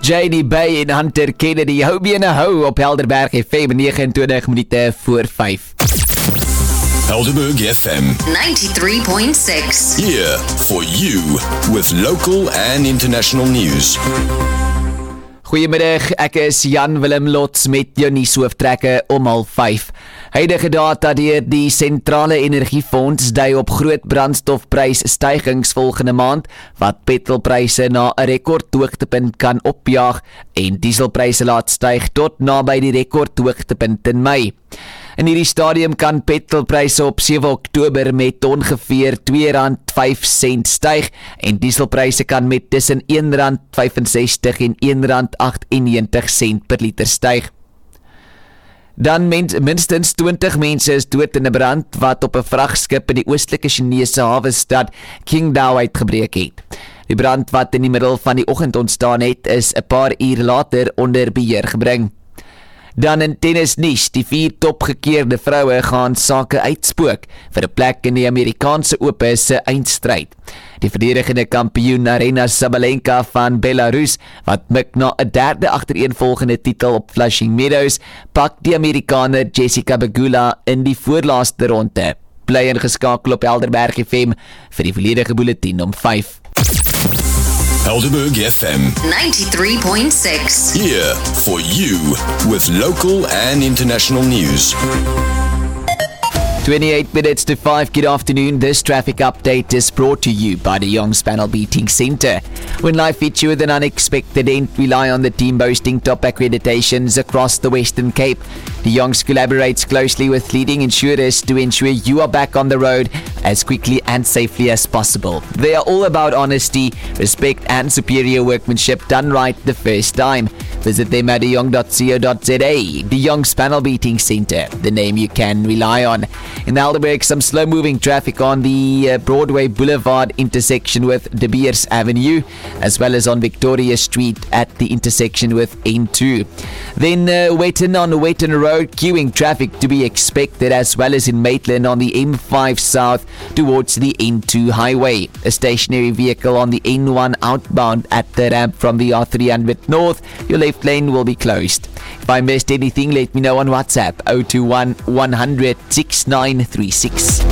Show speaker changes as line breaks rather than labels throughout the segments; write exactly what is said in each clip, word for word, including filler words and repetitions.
J D Bay en Hunter Kennedy hou bene hou op Helderberg F M nege en twintig minute voor vyf.
Helderberg F M
ninety-three point six.
Here for you with local and international news.
Goeiemiddag, ek is Jan Willem Lots met jou nuushooftrekke om half vyf. Huidige data deur die Sentrale Energiefonds dui op groot brandstofprysstygings volgende maand, wat petrolpryse na 'n rekordhoogtepunt kan opjaag en dieselpryse laat styg tot naby die rekordhoogtepunt in Mei. In hierdie stadium kan petrolpryse op sewe Oktober met ongeveer twee rand vyf sent styg en dieselpryse kan met tussen een rand vyfensestig en een rand agt en negentig sent per liter styg. Dan mens, minstens twintig mense is dood in 'n brand wat op 'n vragskip in die oostelike Chinese hawestad Qingdao uitgebreek het. Die brand wat in die middel van die oggend ontstaan het, is 'n paar uur later onder beheer gebring. Dan in tennisnuus, die vier topgekeerde vroue gaan sake uitspook vir 'n plek in die Amerikaanse Ope se eindstryd. Die verdedigende kampioen Aryna Sabalenka van Belarus, wat mik na 'n derde agtereenvolgende titel op Flushing Meadows, pak die Amerikaner Jessica Pegula in die voorlaaste ronde. Bly ingeskakel op Helderberg F M vir die volledige bulletin om vyf.
Helderberg F M
ninety-three point six.
Here for you with local and international news.
twenty-eight minutes to five, good afternoon. This traffic update is brought to you by the Young's Panel Beating Centre. When life hits you with an unexpected end, rely on the team boasting top accreditations across the Western Cape. The Young's collaborates closely with leading insurers to ensure you are back on the road as quickly and safely as possible. They are all about honesty, respect and superior workmanship done right the first time. Visit them at the young dot co dot za. The Young's Panel Beating Centre, the name you can rely on. In Helderberg, some slow-moving traffic on the uh, Broadway Boulevard intersection with De Beers Avenue, as well as on Victoria Street at the intersection with N two. Then uh, Wetton on Wetton Road, queuing traffic to be expected, as well as in Maitland on the M five South towards the N two highway. A stationary vehicle on the N one outbound at the ramp from the R three hundred North. Your left lane will be closed. If I missed anything, let me know on WhatsApp zero two one, one hundred, six nine three six.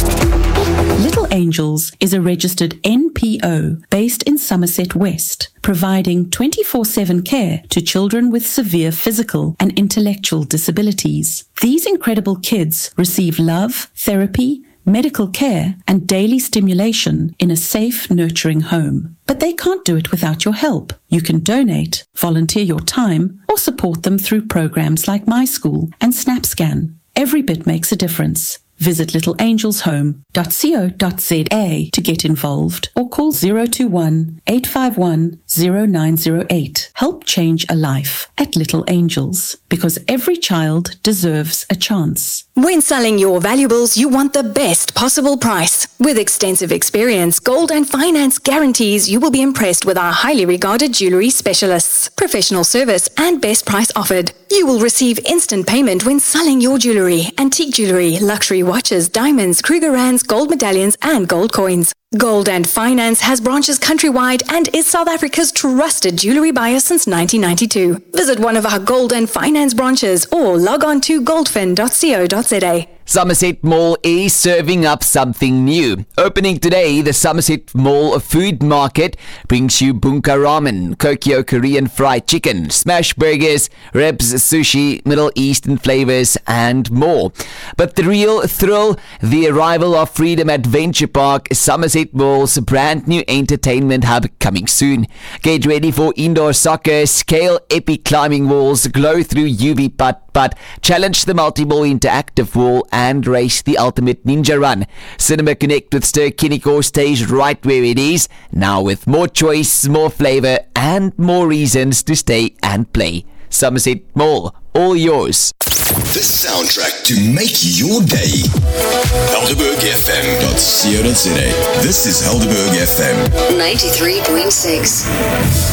Little Angels is a registered N P O based in Somerset West, providing twenty-four seven care to children with severe physical and intellectual disabilities. These incredible kids receive love, therapy, medical care and daily stimulation in a safe, nurturing home. But they can't do it without your help. You can donate, volunteer your time, or support them through programs like My School and SnapScan. Every bit makes a difference. Visit little angels home dot co dot za to get involved or call zero two one, eight five one, zero nine zero eight. Help change a life at Little Angels, because every child deserves a chance.
When selling your valuables, you want the best possible price. With extensive experience, Gold and Finance guarantees you will be impressed with our highly regarded jewellery specialists. Professional service and best price offered. You will receive instant payment when selling your jewellery, antique jewellery, luxury watches, diamonds, Krugerrands, gold medallions and gold coins. Gold and Finance has branches countrywide and is South Africa's trusted jewellery buyer since nineteen ninety-two. Visit one of our Gold and Finance branches or log on to goldfin dot co dot za.
Somerset Mall is serving up something new. Opening today, the Somerset Mall Food Market brings you bunka ramen, Kokyo Korean fried chicken, smash burgers, ribs, sushi, Middle Eastern flavors, and more. But the real thrill, the arrival of Freedom Adventure Park, Somerset Mall's brand new entertainment hub, coming soon. Get ready for indoor soccer, scale epic climbing walls, glow through U V putt-putt, challenge the multi-ball interactive wall, and race the ultimate ninja run. Cinema Connect with Stir Kinnico stays right where it is, now with more choice, more flavor, and more reasons to stay and play. Somerset Mall, all yours.
The soundtrack to make your day. Helderberg F M dot co dot za. This is Helderberg F M
ninety-three point six.